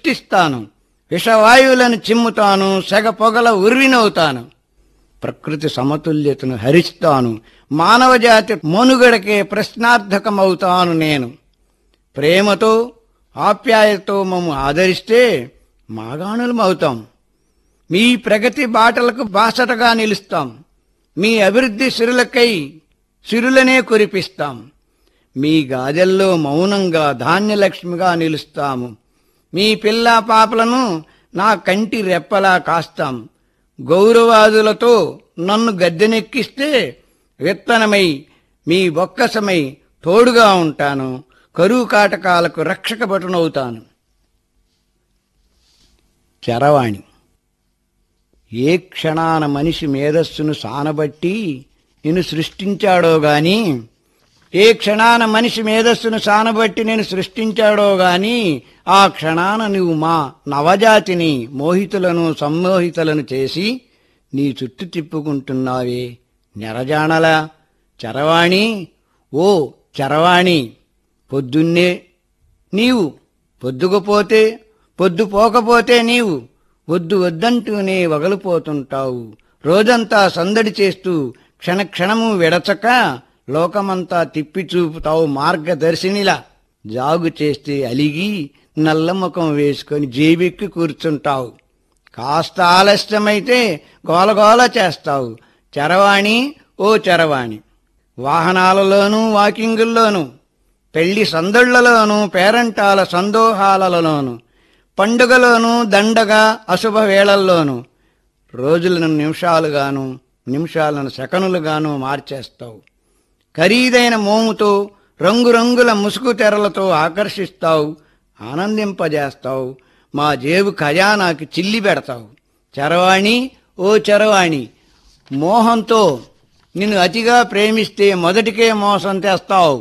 సృష్టిస్తాను, విషవాయువులను చిమ్ముతాను, సెగ పొగల ఉర్వినవుతాను. ప్రకృతి సమతుల్యతను హరిస్తాను, మానవజాతి మనుగడకే ప్రశ్నార్థకమవుతాను నేను. ప్రేమతో ఆప్యాయతతో మమ్ము ఆదరిస్తే మాగాణులమవుతాం. మీ ప్రగతి బాటలకు బాసటగా నిలుస్తాం. మీ అభివృద్ధి సిరులకై సిరులనే కురిపిస్తాం. మీ గాదెల్లో మౌనంగా ధాన్యలక్ష్మిగా నిలుస్తాము. మీ పిల్లా పాపలను నా కంటి రెప్పలా కాస్తాం. గౌరవాదులతో నన్ను గద్దెనెక్కిస్తే విత్తనమై మీ బొక్కసమై తోడుగా ఉంటాను. కరువు కాటకాలకు రక్షక భటునవుతాను. చరవాణి. ఏ క్షణాన మనిషి మేధస్సును సానబట్టి నిన్ను సృష్టించాడో గాని, ఏ క్షణాన మనిషి మేధస్సును సానబట్టి నేను సృష్టించాడో గాని, ఆ క్షణాన నువ్వు మా నవజాతిని మోహితులను సమ్మోహితులను చేసి నీ చుట్టూ తిప్పుకుంటున్నావే నెరజాణలా. చరవాణి, ఓ చరవాణి, పొద్దున్నే నీవు పొద్దుకుపోతే, పొద్దుపోకపోతే నీవు వద్దు వద్దంటూనే వగలిపోతుంటావు. రోజంతా సందడి చేస్తూ క్షణక్షణము విడచక లోకమంతా తిప్పి చూపుతావు మార్గదర్శినిలా. జాగు చేస్తే అలిగి నల్లముఖం వేసుకొని జేబెక్కి కూర్చుంటావు. కాస్త ఆలస్యమైతే గోలగోల చేస్తావు. చరవాణి, ఓ చరవాణి, వాహనాలలోనూ వాకింగుల్లోనూ, పెళ్లి సందళ్లలోనూ, పేరంటాల సందోహాలలోనూ, పండుగలోనూ, దండగా అశుభ వేళల్లోనూ రోజులను నిమిషాలుగాను, నిమిషాలను సెకనులుగాను మార్చేస్తావు. ఖరీదైన మోముతో, రంగురంగుల ముసుగు తెరలతో ఆకర్షిస్తావు, ఆనందింపజేస్తావు. మా జేబు ఖజానాకి చిల్లి పెడతావు. చరవాణి, ఓ చరవాణి, మోహంతో నిన్ను అతిగా ప్రేమిస్తే మొదటికే మోసం తెస్తావు.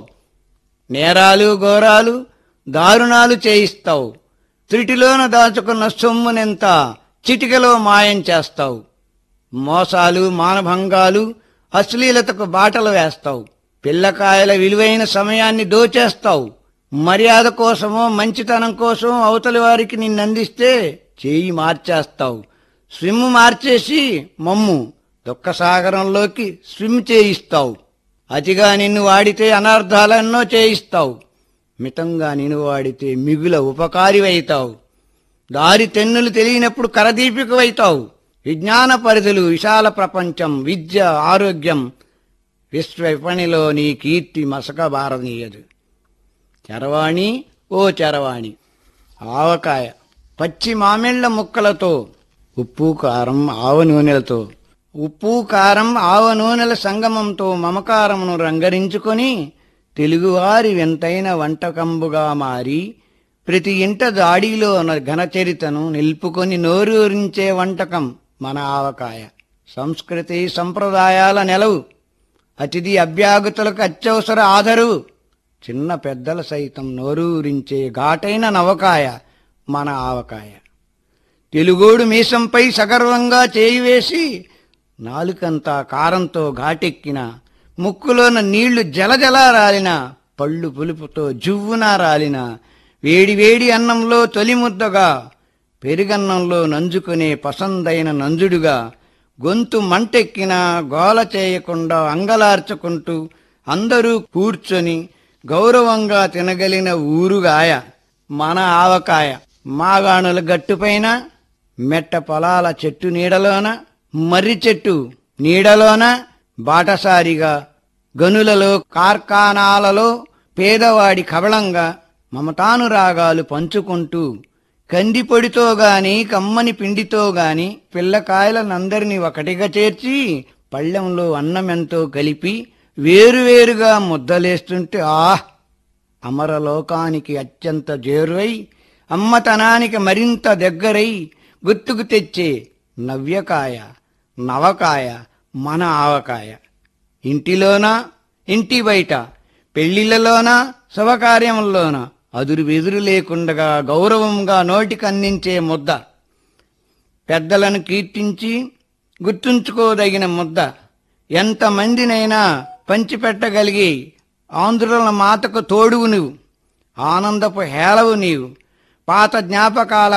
నేరాలు ఘోరాలు దారుణాలు చేయిస్తావు. త్రిటిలోన దాచుకున్న సొమ్మునెంత చిటికలో మాయం చేస్తావు. మోసాలు, మానభంగాలు, అశ్లీలతకు బాటలు వేస్తావు. పిల్లకాయల విలువైన సమయాన్ని దోచేస్తావు. మర్యాద కోసమో మంచితనం కోసమో అవతలి వారికి నిన్నందిస్తే చేయి మార్చేస్తావు. స్విమ్ మార్చేసి మమ్ము దుఃఖసాగరంలోకి స్విమ్ చేయిస్తావు. అతిగా నిన్ను వాడితే అనర్థాలెన్నో చేయిస్తావు. మితంగా నిన్ను వాడితే మిగుల ఉపకారివైతావు. దారి తెన్నులు తెలియనప్పుడు కరదీపికవైతావు. విజ్ఞాన పరిధులు, విశాల ప్రపంచం, విద్య, ఆరోగ్యం, విశ్వ విపణిలో నీ కీర్తి మసకబారనీయదు. చరవాణి, ఓ చరవాణి, ఆవకాయ, పచ్చి మామిళ్ల ముక్కలతో, ఉప్పు కారం ఆవ నూనెలతో, ఉప్పు కారం ఆవ నూనెల సంగమంతో మమకారమును రంగరించుకొని తెలుగువారి వింతైన వంటకంబుగా మారి ప్రతి ఇంట దాడిలో ఘనచరితను నిలుపుకొని నోరూరించే వంటకం మన ఆవకాయ. సంస్కృతి సంప్రదాయాల నెలవు, అతిథి అభ్యాగతులకు అత్యవసర ఆదరువు. చిన్న పెద్దల సైతం నోరూరించే ఘాటైన నవకాయ మన ఆవకాయ. తెలుగోడు మీసంపై సగర్వంగా చేయి వేసి నాలుకంతా కారంతో ఘాటెక్కిన, ముక్కులోన నీళ్లు జలజలా రాలిన, పళ్ళు పులుపుతో జువ్వున రాలిన, వేడివేడి అన్నంలో తొలి ముద్దగా, పెరుగన్నంలో నంజుకునే పసందైన నంజుడుగా, గొంతు మంటెక్కినా గోల చేయకుండా అంగలార్చుకుంటూ అందరూ కూర్చొని గౌరవంగా తినగలిగిన ఊరుగాయ మన ఆవకాయ. మాగాణుల గట్టుపైన, మెట్ట పొలాల చెట్టు నీడలోన, మర్రి చెట్టు నీడలోన, బాటసారిగా గనులలో, కార్ఖానాలలో పేదవాడి కబళంగా మమతానురాగాలు పంచుకుంటూ కందిపొడితో గాని కమ్మని పిండితో గాని పిల్లకాయలనందరినీ ఒకటిగా చేర్చి పళ్ళెంలో అన్నమెంతో కలిపి వేరువేరుగా ముద్దలేస్తుంటే అమరలోకానికి అత్యంత చేరువై అమ్మతనానికి మరింత దగ్గరై గుర్తుకు తెచ్చే నవ్యకాయ, నవకాయ మన ఆవకాయ. ఇంటిలోనా, ఇంటి బయట, పెళ్లిళ్లలోనా, శుభకార్యముల్లోనా అదురు బెదురు లేకుండగా గౌరవంగా నోటికందించే ముద్ద. పెద్దలను కీర్తించి గుర్తుంచుకోదగిన ముద్ద. ఎంతమందినైనా పంచిపెట్టగలిగి ఆంధ్రుల మాతకు తోడువు నువ్వు, ఆనందపు హేళవు నీవు. పాత జ్ఞాపకాల